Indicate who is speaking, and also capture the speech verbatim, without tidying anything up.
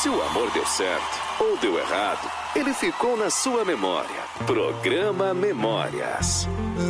Speaker 1: Se o amor deu certo ou deu errado, ele ficou na sua memória. Programa Memórias.